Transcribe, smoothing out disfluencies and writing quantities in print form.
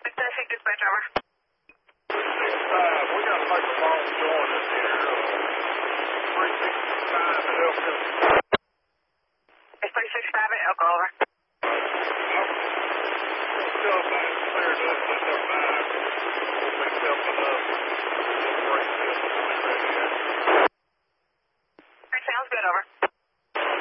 Pacific dispatch over. 365, we got to make a long joint in here. 365 at Elko. It's 365 at Elko, over. Tell them that it's cleared up, let them know. We'll be helping